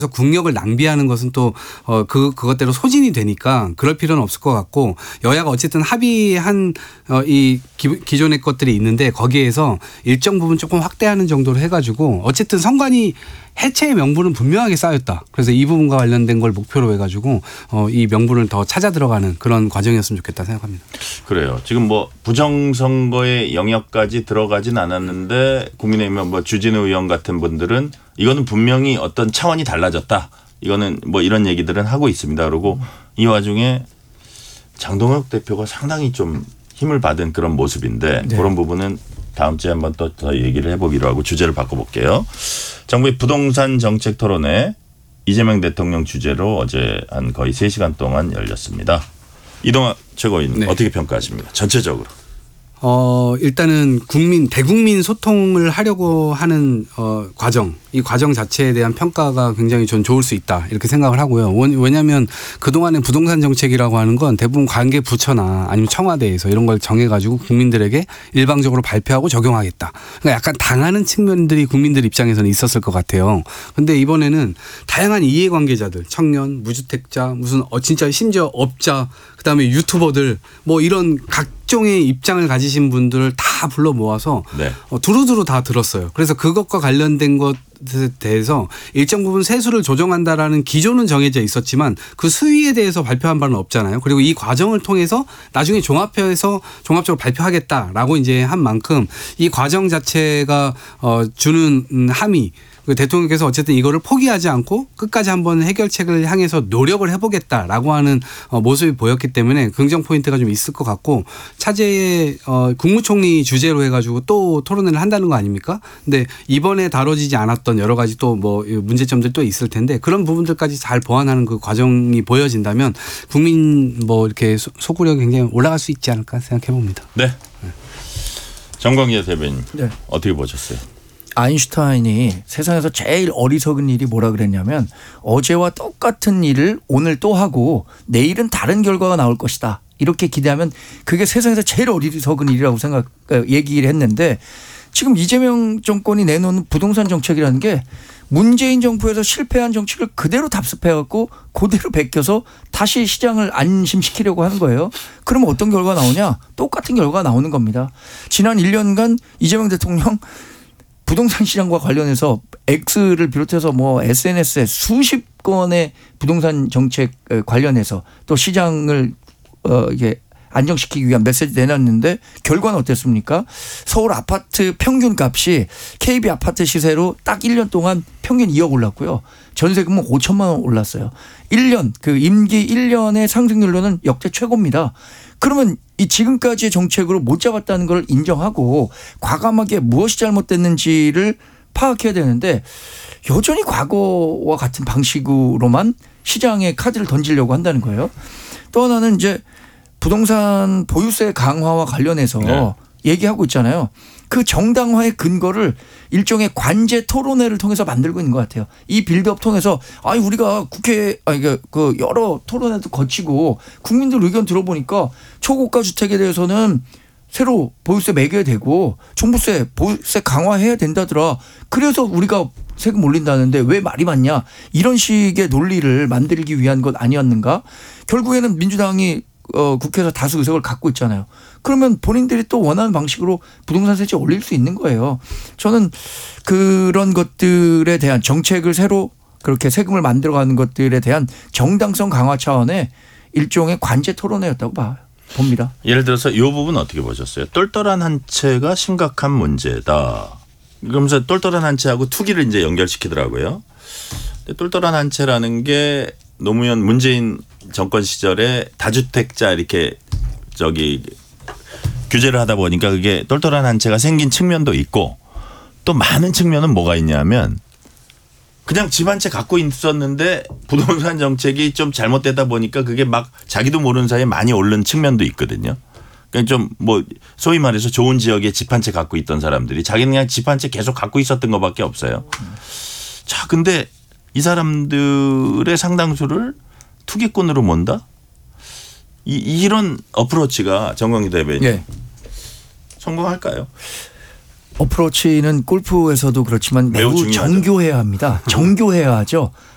그래서 국력을 낭비하는 것은 또 그것대로 소진이 되니까 그럴 필요는 없을 것 같고 여야가 어쨌든 합의한 이 기존의 것들이 있는데 거기에서 일정 부분 조금 확대하는 정도로 해가지고 어쨌든 선관위 해체의 명분은 분명하게 쌓였다. 그래서 이 부분과 관련된 걸 목표로 해가지고 이 명분을 더 찾아 들어가는 그런 과정이었으면 좋겠다 생각합니다. 그래요. 지금 뭐 부정선거의 영역까지 들어가진 않았는데 국민의힘 뭐 주진우 의원 같은 분들은 이거는 분명히 어떤 차원이 달라졌다. 이거는 뭐 이런 얘기들은 하고 있습니다. 그리고 이 와중에 장동혁 대표가 상당히 좀 힘을 받은 그런 모습인데 네. 그런 부분은 다음 주에 한번 또 더 얘기를 해보기로 하고 주제를 바꿔볼게요. 정부의 부동산 정책 토론회 이재명 대통령 주제로 어제 한 거의 3시간 동안 열렸습니다. 이동학 최고위원 네. 어떻게 평가하십니까? 전체적으로. 일단은 대국민 소통을 하려고 하는 과정, 이 과정 자체에 대한 평가가 굉장히 전 좋을 수 있다 이렇게 생각을 하고요. 왜냐하면 그동안의 부동산 정책이라고 하는 건 대부분 관계 부처나 아니면 청와대에서 이런 걸 정해가지고 국민들에게 일방적으로 발표하고 적용하겠다. 그러니까 약간 당하는 측면들이 국민들 입장에서는 있었을 것 같아요. 그런데 이번에는 다양한 이해관계자들, 청년, 무주택자, 무슨 진짜 심지어 업자, 그다음에 유튜버들 뭐 이런 각종의 입장을 가지신 분들을 다 불러 모아서 네. 두루두루 다 들었어요. 그래서 그것과 관련된 것에 대해서 일정 부분 세수를 조정한다라는 기조는 정해져 있었지만 그 수위에 대해서 발표한 바는 없잖아요. 그리고 이 과정을 통해서 나중에 종합해서 종합적으로 발표하겠다라고 이제 한 만큼 이 과정 자체가 주는 함의 대통령께서 어쨌든 이거를 포기하지 않고 끝까지 한번 해결책을 향해서 노력을 해보겠다라고 하는 모습이 보였기 때문에 긍정 포인트가 좀 있을 것 같고 차제에 국무총리 주제로 해가지고 또 토론회를 한다는 거 아닙니까? 근데 이번에 다뤄지지 않았던 여러 가지 또 뭐 문제점들 또 있을 텐데 그런 부분들까지 잘 보완하는 그 과정이 보여진다면 국민 뭐 이렇게 소구력이 굉장히 올라갈 수 있지 않을까 생각해 봅니다. 네. 정광재 대변인 네. 어떻게 보셨어요? 아인슈타인이 세상에서 제일 어리석은 일이 뭐라 그랬냐면 어제와 똑같은 일을 오늘 또 하고 내일은 다른 결과가 나올 것이다. 이렇게 기대하면 그게 세상에서 제일 어리석은 일이라고 얘기를 했는데 지금 이재명 정권이 내놓은 부동산 정책이라는 게 문재인 정부에서 실패한 정책을 그대로 답습해갖고 그대로 베껴서 다시 시장을 안심시키려고 하는 거예요. 그러면 어떤 결과가 나오냐? 똑같은 결과가 나오는 겁니다. 지난 1년간 이재명 대통령 부동산 시장과 관련해서 X를 비롯해서 뭐 SNS에 수십 건의 부동산 정책 관련해서 또 시장을 이게 안정시키기 위한 메시지 내놨는데 결과는 어땠습니까? 서울 아파트 평균 값이 KB 아파트 시세로 딱 1년 동안 평균 2억 올랐고요. 전세금은 5천만 원 올랐어요. 1년 그 임기 1년의 상승률로는 역대 최고입니다. 그러면 이 지금까지의 정책으로 못 잡았다는 걸 인정하고 과감하게 무엇이 잘못됐는지를 파악해야 되는데 여전히 과거와 같은 방식으로만 시장에 카드를 던지려고 한다는 거예요. 또 하나는 이제 부동산 보유세 강화와 관련해서 네. 얘기하고 있잖아요. 그 정당화의 근거를 일종의 관제 토론회를 통해서 만들고 있는 것 같아요. 이 빌드업 통해서 우리가 국회 그 여러 토론회도 거치고 국민들 의견 들어보니까 초고가 주택에 대해서는 새로 보유세 매겨야 되고 종부세 보유세 강화해야 된다더라. 그래서 우리가 세금 올린다는데 왜 말이 많냐. 이런 식의 논리를 만들기 위한 것 아니었는가. 결국에는 민주당이 국회에서 다수 의석을 갖고 있잖아요. 그러면 본인들이 또 원하는 방식으로 부동산 세제 올릴 수 있는 거예요. 저는 그런 것들에 대한 정책을 새로 그렇게 세금을 만들어가는 것들에 대한 정당성 강화 차원의 일종의 관제 토론회였다고 봅니다. 예를 들어서 이 부분 어떻게 보셨어요? 똘똘한 한 채가 심각한 문제다. 그러면서 똘똘한 한 채하고 투기를 이제 연결시키더라고요. 근데 똘똘한 한 채라는 게 노무현 문재인 정권 시절에 다주택자 이렇게 규제를 하다 보니까 그게 똘똘한 한 채가 생긴 측면도 있고 또 많은 측면은 뭐가 있냐면 그냥 집 한 채 갖고 있었는데 부동산 정책이 좀 잘못되다 보니까 그게 막 자기도 모르는 사이에 많이 오른 측면도 있거든요. 그러니까 좀 뭐 소위 말해서 좋은 지역에 집 한 채 갖고 있던 사람들이 자기는 그냥 집 한 채 계속 갖고 있었던 것밖에 없어요. 자, 근데 이 사람들의 상당수를 투기꾼으로 몬다? 이런 어프로치가 정광희 대변인 예. 성공할까요? 어프로치는 골프에서도 그렇지만 매우 정교해야 합니다. 정교해야 하죠.